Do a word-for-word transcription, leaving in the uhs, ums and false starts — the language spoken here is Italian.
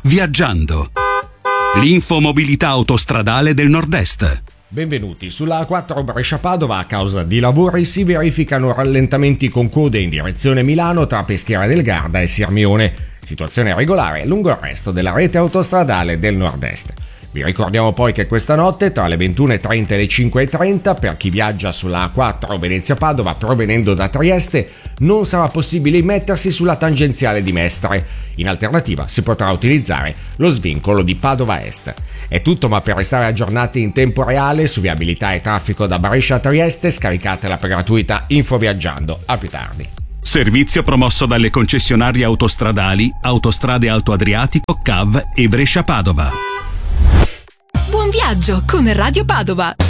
Viaggiando. L'infomobilità autostradale del Nord-Est. Benvenuti. Sulla A quattro Brescia-Padova, a causa di lavori, si verificano rallentamenti con code in direzione Milano tra Peschiera del Garda e Sirmione. Situazione regolare lungo il resto della rete autostradale del Nord-Est. Vi ricordiamo poi che questa notte, tra le ventuno e trenta e le cinque e trenta, per chi viaggia sulla A quattro Venezia-Padova provenendo da Trieste, non sarà possibile immettersi sulla tangenziale di Mestre. In alternativa si potrà utilizzare lo svincolo di Padova Est. È tutto, ma per restare aggiornati in tempo reale su viabilità e traffico da Brescia a Trieste, scaricate l'app gratuita Info Viaggiando. A più tardi. Servizio promosso dalle concessionarie autostradali Autostrade Alto Adriatico, C A V e Brescia-Padova. Buon viaggio con Radio Padova!